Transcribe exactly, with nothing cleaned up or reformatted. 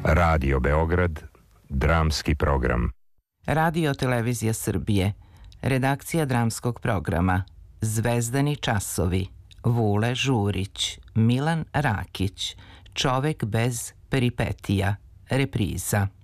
Radio Beograd, dramski program. Radio Televizija Srbije, redakcija dramskog programa, Zvezdani časovi, Vule Žurić, Milan Rakić, Čovek bez peripetija, repriza.